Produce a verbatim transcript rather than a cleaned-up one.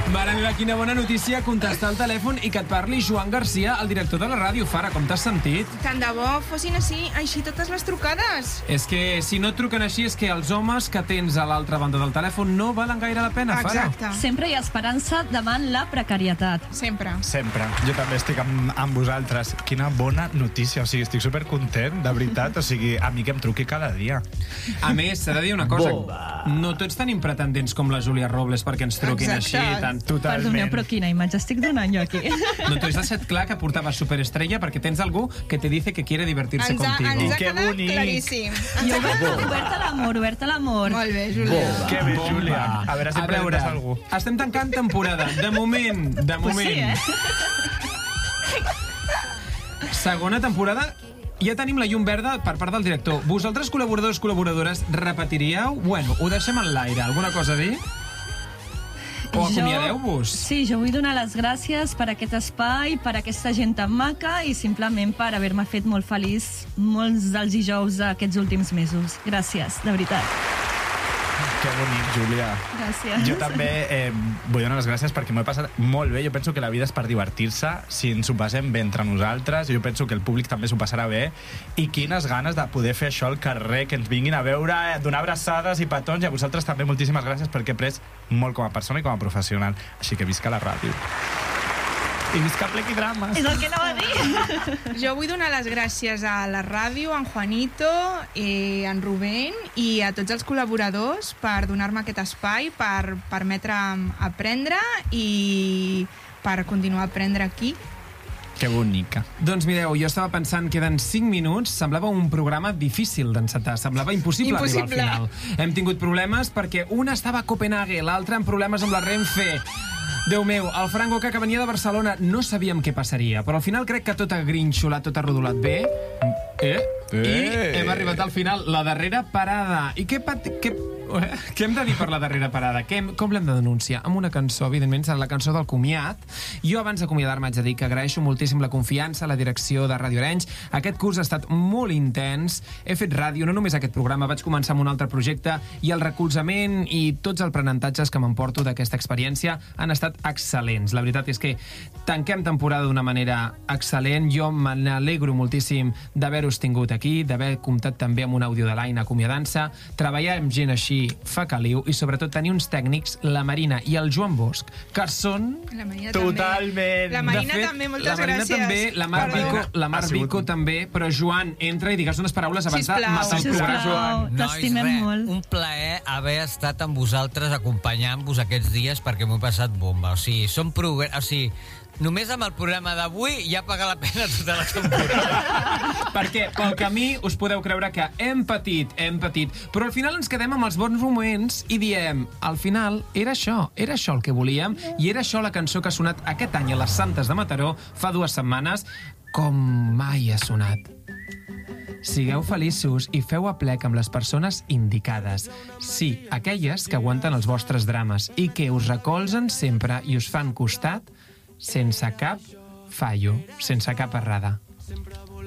Mare meva, quina bona notícia contestar al telèfon i que et parli Joan Garcia, el director de la ràdio. Fara, com t'has sentit? Tant de bo fossin així, així totes les trucades. És que si no et truquen així és que els homes que tens a l'altra banda del telèfon no valen gaire la pena, Fara. Exacte. Sempre hi ha esperança davant la precarietat. Sempre. Sempre. Jo també estic amb, amb vosaltres. Quina bona notícia. O sigui, estic supercontent, de veritat. O sigui, a mi que em truqui cada dia. A més, s'ha de dir una cosa. No tots tenim pretendents com la Júlia Robles perquè ens truquin Exacte. així. Tant. Totalment. Perdoneu, però quina imatge estic donant jo aquí? No t'ho has deixat clar que portaves superestrella perquè tens algú que te dice que quiere divertirse Ens ha, contigo. ens ha Que quedat bonic. claríssim. Ens I ha obert, quedat... obert a l'amor, obert a l'amor. Molt bé, Júlia. Que bé, Júlia. A veure si A em veure, presentes algú. estem tancant temporada. De moment, de Pues moment. sí, eh? Segona temporada. Ja tenim la llum verda per part del director. Vosaltres, col·laboradors, col·laboradores, repetiríeu? Bueno, ho deixem en l'aire. Alguna cosa a dir? O acomiadeu-vos? Sí, jo vull donar les gràcies per aquest espai, per aquesta gent tan maca i simplement per haver-me fet molt feliç molts dels dijous d'aquests últims mesos. Gràcies, de veritat. Que bonic, Júlia. Gràcies. Jo també eh, vull donar les gràcies perquè m'ho he passat molt bé. Jo penso que la vida és per divertir-se, si ens ho passem bé entre nosaltres. Jo penso que el públic també s'ho passarà bé. I quines ganes de poder fer això al carrer, que ens vinguin a veure, eh, donar abraçades i petons. I a vosaltres també moltíssimes gràcies perquè he après molt com a persona i com a professional. Així que visca la ràdio. I visca Plec i Drames. És el que anava a dir. Jo vull donar les gràcies a la ràdio, a en Juanito, eh, a en Rubén i a tots els col·laboradors per donar-me aquest espai, per permetre'm aprendre i per continuar a aprendre aquí. Que bonica. Doncs mireu, jo estava pensant que eren cinc minuts, semblava un programa difícil d'encetar, semblava impossible, Impossible. arribar al final. Hem tingut problemes perquè un estava a Copenhague, l'altre amb problemes amb la Renfe. Déu meu, el Franco que venia de Barcelona no sabíem què passaria, però al final crec que tot ha grinxolat, tot ha rodolat bé. Eh? Eh. I hem arribat al final, la darrera parada. I què, pat... què... què hem de dir per la darrera parada? Què hem... Com l'hem de denunciar? Amb una cançó, evidentment, serà la cançó del comiat. Jo, abans d'acomiadar-me, haig de dir que agraeixo moltíssim la confiança, la direcció de Ràdio Arenys. Aquest curs ha estat molt intens. He fet ràdio, no només aquest programa, vaig començar amb un altre projecte i el recolzament i tots els aprenentatges que m'emporto d'aquesta experiència han estat excel·lents. La veritat és que tanquem temporada d'una manera excel·lent. Jo me n'alegro moltíssim d'haver-vos tingut aquí, d'haver comptat també amb un àudio de l'Aina acomiadant-se. Treballar amb gent així fa caliu i sobretot tenir uns tècnics, la Marina i el Joan Bosch, que són... La Marina Totalment. també. La Marina de fet, també, moltes la Marina gràcies. també, la Mar Perdó. Vico, la Mar Ha sigut Vico un- també, però Joan, entra i digues unes paraules abans de Sisplau. matar el Sisplau. programa. Sisplau, t'estimem res, molt. un plaer haver estat amb vosaltres, acompanyant-vos aquests dies, perquè m'ho he passat bomba. O sigui, som progr... o sigui, només amb el programa d'avui ja paga la pena tota la temporada. Perquè pel camí us podeu creure que hem patit, hem patit, però al final ens quedem amb els bons moments i diem, al final era això, era això el que volíem i era això la cançó que ha sonat aquest any a les Santes de Mataró fa dues setmanes com mai ha sonat. Sigueu feliços i feu aplec amb les persones indicades. Sí, aquelles que aguanten els vostres drames i que us recolzen sempre i us fan costat sense cap fallo, sense cap errada.